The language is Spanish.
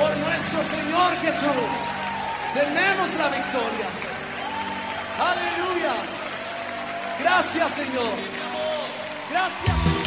por nuestro Señor Jesús. Tenemos la victoria. Aleluya. Gracias, Señor. Gracias.